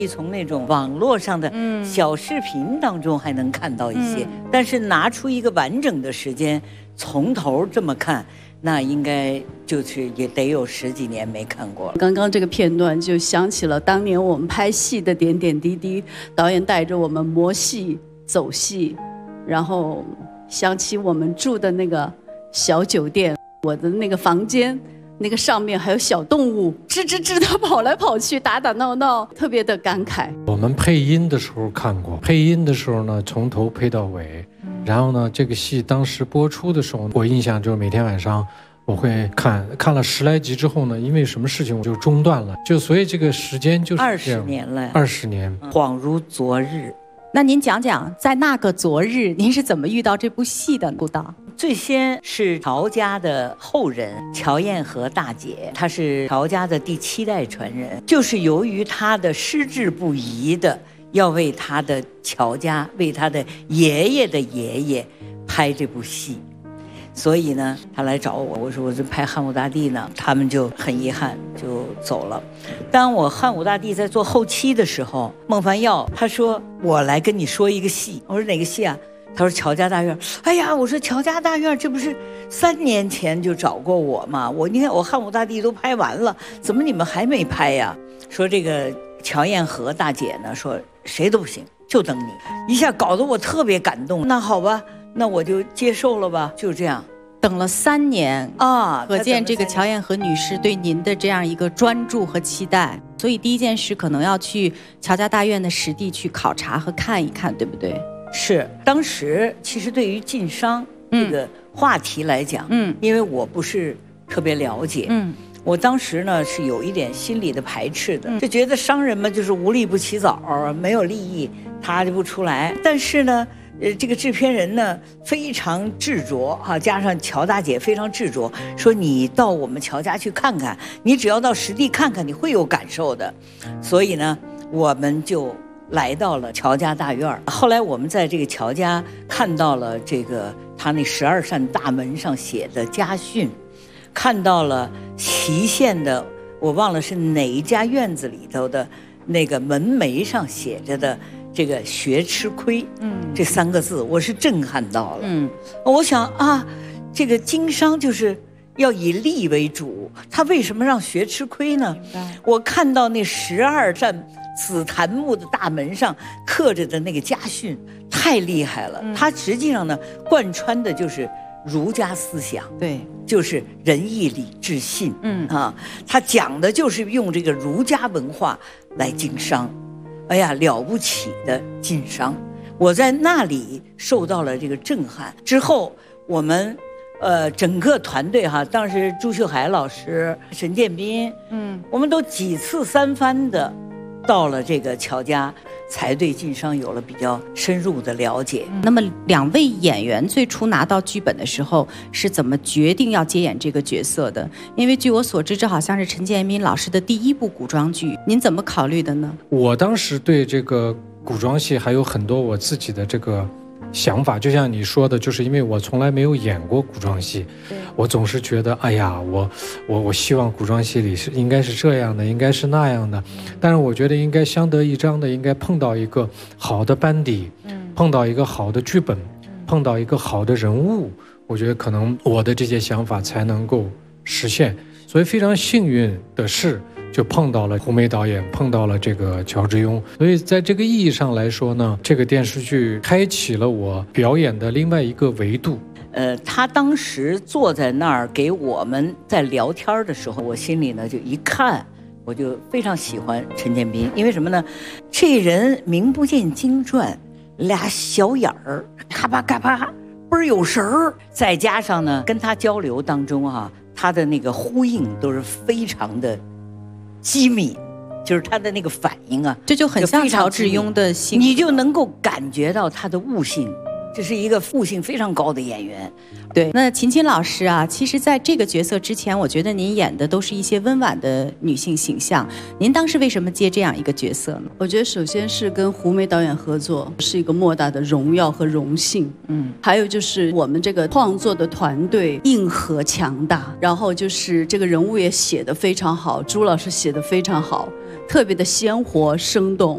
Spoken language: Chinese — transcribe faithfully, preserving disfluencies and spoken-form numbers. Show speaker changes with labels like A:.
A: 从那种网络上的小视频当中还能看到一些，嗯、但是拿出一个完整的时间，从头这么看，那应该就是也得有十几年没看过了。
B: 刚刚这个片段就想起了当年我们拍戏的点点滴滴，导演带着我们磨戏、走戏，然后想起我们住的那个小酒店，我的那个房间。那个上面还有小动物，吱吱吱的跑来跑去，打打闹闹，特别的感慨。
C: 我们配音的时候看过，配音的时候呢，从头配到尾。然后呢，这个戏当时播出的时候，我印象就是每天晚上我会看，看了十来集之后呢，因为什么事情我就中断了，就所以这个时间就是
A: 二十年了，
C: 二十年，
A: 恍如昨日。
D: 那您讲讲，在那个昨日，您是怎么遇到这部戏的？舞蹈
A: 最先是乔家的后人乔燕和大姐，她是乔家的第七代传人，就是由于她的矢志不移的要为她的乔家，为她的爷爷的爷爷拍这部戏。所以呢，他来找我，我说我这拍汉武大帝呢，他们就很遗憾就走了。当我汉武大帝在做后期的时候，孟凡耀他说我来跟你说一个戏，我说哪个戏啊？他说乔家大院。哎呀，我说乔家大院这不是三年前就找过我吗？我你看我汉武大帝都拍完了，怎么你们还没拍呀？说这个乔燕和大姐呢，说谁都不行，就等你。一下搞得我特别感动。那好吧。那我就接受了吧，就这样，
D: 等了三年
A: 啊，
D: 可见这个乔燕和女士对您的这样一个专注和期待。所以第一件事可能要去乔家大院的实地去考察和看一看，对不对？
A: 是，当时其实对于晋商这个话题来讲，嗯，因为我不是特别了解，嗯，我当时呢是有一点心理的排斥的，就觉得商人们就是无利不起早，没有利益他就不出来。但是呢。呃，这个制片人呢非常执着哈、啊，加上乔大姐非常执着，说你到我们乔家去看看，你只要到实地看看，你会有感受的。所以呢，我们就来到了乔家大院。后来我们在这个乔家看到了这个他那十二扇大门上写的家训，看到了祁县的，我忘了是哪一家院子里头的那个门楣上写着的。这个学吃亏，嗯，这三个字我是震撼到了，嗯，我想啊，这个经商就是要以利为主，他为什么让学吃亏呢？我看到那十二扇紫檀木的大门上刻着的那个家训，太厉害了。它实际上呢，贯穿的就是儒家思想，
D: 对，
A: 就是仁义礼智信，嗯啊，他讲的就是用这个儒家文化来经商。哎呀，了不起的晋商！我在那里受到了这个震撼。之后，我们呃整个团队哈，当时朱秀海老师、沈建斌，嗯，我们都几次三番的到了这个乔家，才对晋商有了比较深入的了解。
D: 那么，两位演员最初拿到剧本的时候是怎么决定要接演这个角色的？因为据我所知，这好像是陈建斌老师的第一部古装剧，您怎么考虑的呢？
C: 我当时对这个古装戏还有很多我自己的这个想法，就像你说的，就是因为我从来没有演过古装戏，我总是觉得，哎呀，我我我希望古装戏里是应该是这样的，应该是那样的，但是我觉得应该相得益彰的，应该碰到一个好的班底，碰到一个好的剧本，碰到一个好的人物，我觉得可能我的这些想法才能够实现。所以非常幸运的是，就碰到了胡梅导演，碰到了这个乔致庸，所以在这个意义上来说呢，这个电视剧开启了我表演的另外一个维度。
A: 呃，他当时坐在那儿给我们在聊天的时候，我心里呢就一看，我就非常喜欢陈建斌，因为什么呢？这人名不见经传，俩小眼儿，咔吧咔吧，倍儿有神儿。再加上呢，跟他交流当中啊，他的那个呼应都是非常的机密，就是他的那个反应啊，
D: 这就很像乔致庸的性格，
A: 你就能够感觉到他的悟性。这是一个悟性非常高的演员。
D: 对，那秦秦老师啊，其实在这个角色之前，我觉得您演的都是一些温婉的女性形象。您当时为什么接这样一个角色呢？
B: 我觉得首先是跟胡梅导演合作，是一个莫大的荣耀和荣幸。嗯，还有就是我们这个创作的团队硬核强大，然后就是这个人物也写得非常好，朱老师写得非常好，特别的鲜活生动。